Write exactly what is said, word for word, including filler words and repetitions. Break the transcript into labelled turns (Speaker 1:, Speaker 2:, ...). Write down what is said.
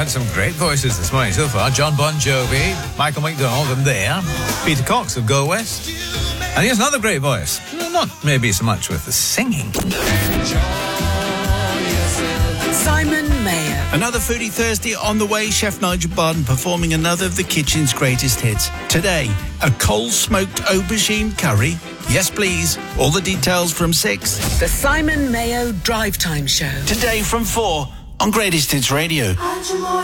Speaker 1: had some great voices this morning so far. John Bon Jovi, Michael McDonald, and there. Peter Cox of Go West. And here's another great voice. Not maybe so much with the singing.
Speaker 2: Simon Mayer.
Speaker 3: Another Foodie Thursday on the way. Chef Nigel Barden performing another of the kitchen's greatest hits. Today, a coal-smoked aubergine curry. Yes, please. All the details from six.
Speaker 2: The Simon Mayo Drive Time Show.
Speaker 3: Today from four on Greatest Hits Radio.